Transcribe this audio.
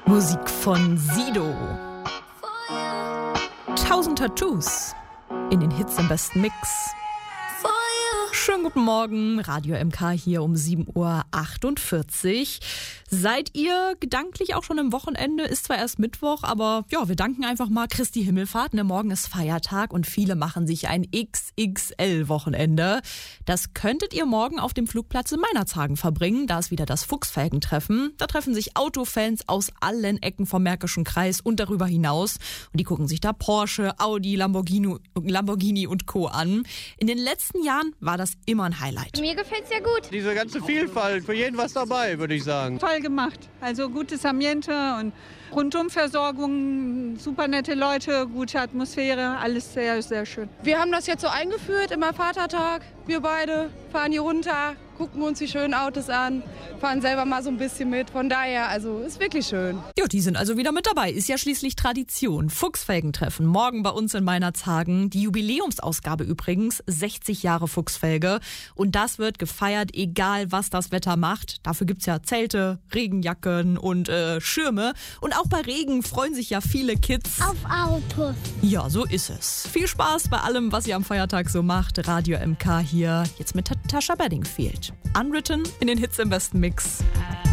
Musik von Sido. 1000 Tattoos in den Hits im besten Mix. Schönen guten Morgen, Radio MK hier um 7:48 Uhr. Seid ihr gedanklich auch schon im Wochenende? Ist zwar erst Mittwoch, aber ja, wir danken einfach mal Christi Himmelfahrt. Morgen ist Feiertag und viele machen sich ein XXL-Wochenende. Das könntet ihr morgen auf dem Flugplatz in Meinerzhagen verbringen. Da ist wieder das Fuchsfelgen-Treffen. Da treffen sich Autofans aus allen Ecken vom Märkischen Kreis und darüber hinaus. Und die gucken sich da Porsche, Audi, Lamborghini und Co. an. In den letzten Jahren war das immer ein Highlight. Mir gefällt's ja gut. Diese ganze Vielfalt, für jeden was dabei, würde ich sagen. Toll gemacht. Also gutes Ambiente und Rundumversorgung, super nette Leute, gute Atmosphäre, alles sehr, sehr schön. Wir haben das jetzt so eingeführt, immer Vatertag. Wir beide fahren hier runter, gucken uns die schönen Autos an, fahren selber mal so ein bisschen mit. Von daher, also ist wirklich schön. Ja, die sind also wieder mit dabei. Ist ja schließlich Tradition. Fuchsfelgen-Treffen morgen bei uns in Meinerzhagen. Die Jubiläumsausgabe übrigens, 60 Jahre Fuchsfelge. Und das wird gefeiert, egal was das Wetter macht. Dafür gibt's ja Zelte, Regenjacken und Schirme. Und auch bei Regen freuen sich ja viele Kids. Auf Autos. Ja, so ist es. Viel Spaß bei allem, was ihr am Feiertag so macht. Radio MK hier, jetzt mit Tascha Bedingfield. Unwritten in den Hits im besten Mix.